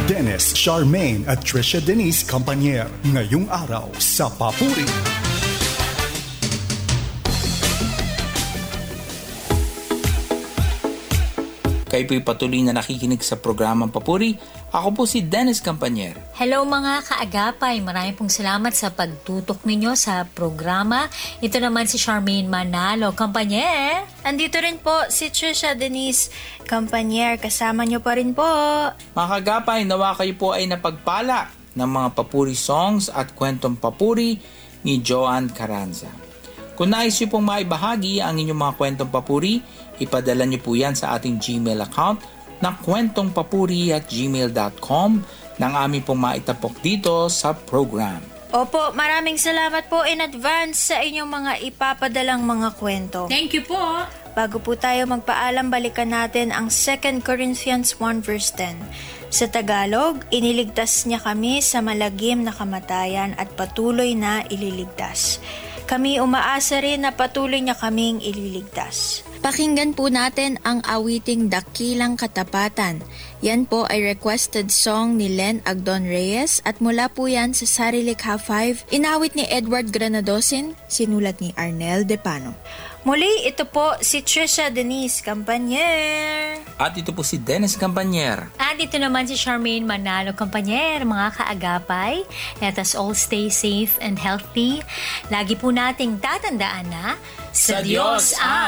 Dennis Charmaine at Trisha Denise Campanier. Ngayong araw sa Papuri. Kayo po'y patuloy na nakikinig sa programang Papuri. Ako po si Dennis Campanier. Hello mga kaagapay, maraming pong salamat sa pagtutok ninyo sa programa. Ito naman si Charmaine Manalo Campanier. Andito rin po si Trisha Denise Campanier. Kasama nyo pa rin po. Mga kaagapay, nawa kayo po ay napagpala ng mga papuri songs at kwentong papuri ni Joanne Carranza. Kung nais nyo pong maibahagi ang inyong mga kwentong papuri, ipadala nyo po yan sa ating Gmail account na kwentongpapuri@gmail.com nang aming pong maitapok dito sa program. Opo, maraming salamat po in advance sa inyong mga ipapadalang mga kwento. Thank you po. Bago po tayo magpaalam, balikan natin ang 2 Corinthians 1 verse 10. Sa Tagalog, iniligtas niya kami sa malagim na kamatayan at patuloy na ililigtas. Kami umaasa rin na patuloy niya kaming ililigtas. Pakinggan po natin ang awiting Dakilang Katapatan. Yan po ay requested song ni Len Agdon Reyes at mula po yan sa Sarilikha 5, inawit ni Edward Granadosin, sinulat ni Arnel Depano. Muli, ito po si Trisha Denise Campanier. At ito po si Dennis Campanier. At ito naman si Charmaine Manalo Campanier, mga kaagapay. Let us all stay safe and healthy. Lagi po nating tatandaan na Sa Diyos ang